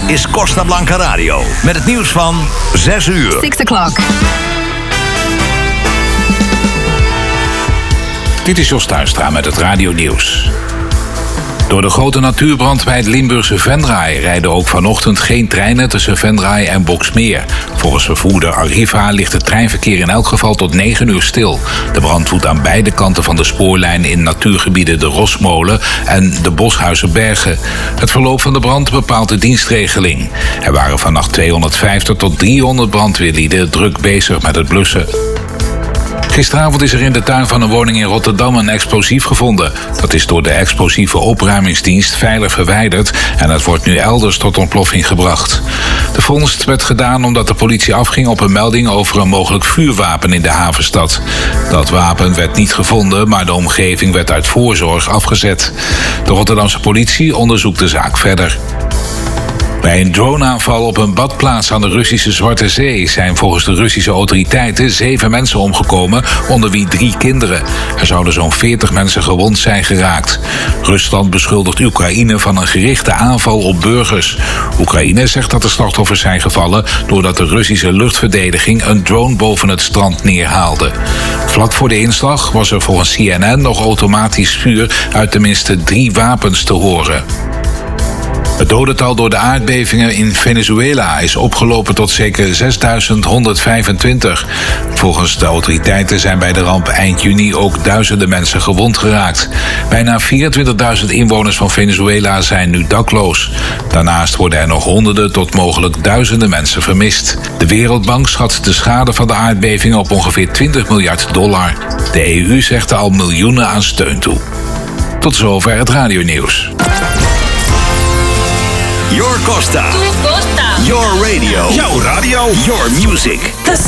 is Costa Blanca Radio. Met het nieuws van 6 uur. 6 o'clock. Dit is Jos Tuinstra met het radionieuws. Door de grote natuurbrand bij het Limburgse Venray rijden ook vanochtend geen treinen tussen Venray en Boxmeer. Volgens vervoerder Arriva ligt het treinverkeer in elk geval tot 9 uur stil. De brand woedt aan beide kanten van de spoorlijn in natuurgebieden de Rosmolen en de Boshuizenbergen. Het verloop van de brand bepaalt de dienstregeling. Er waren vannacht 250 tot 300 brandweerlieden druk bezig met het blussen. Gisteravond is er in de tuin van een woning in Rotterdam een explosief gevonden. Dat is door de explosieve opruimingsdienst veilig verwijderd en het wordt nu elders tot ontploffing gebracht. De vondst werd gedaan omdat de politie afging op een melding over een mogelijk vuurwapen in de havenstad. Dat wapen werd niet gevonden, maar de omgeving werd uit voorzorg afgezet. De Rotterdamse politie onderzoekt de zaak verder. Bij een droneaanval op een badplaats aan de Russische Zwarte Zee zijn volgens de Russische autoriteiten 7 mensen omgekomen, onder wie 3 kinderen. Er zouden zo'n 40 mensen gewond zijn geraakt. Rusland beschuldigt Oekraïne van een gerichte aanval op burgers. Oekraïne zegt dat de slachtoffers zijn gevallen doordat de Russische luchtverdediging een drone boven het strand neerhaalde. Vlak voor de inslag was er volgens CNN nog automatisch vuur uit tenminste 3 wapens te horen. Het dodental door de aardbevingen in Venezuela is opgelopen tot zeker 6.125. Volgens de autoriteiten zijn bij de ramp eind juni ook duizenden mensen gewond geraakt. Bijna 24.000 inwoners van Venezuela zijn nu dakloos. Daarnaast worden er nog honderden tot mogelijk duizenden mensen vermist. De Wereldbank schat de schade van de aardbevingen op ongeveer $20 miljard. De EU zegt er al miljoenen aan steun toe. Tot zover het radionieuws. Your Costa. Tu Costa. Your radio. Jouw radio. Your music.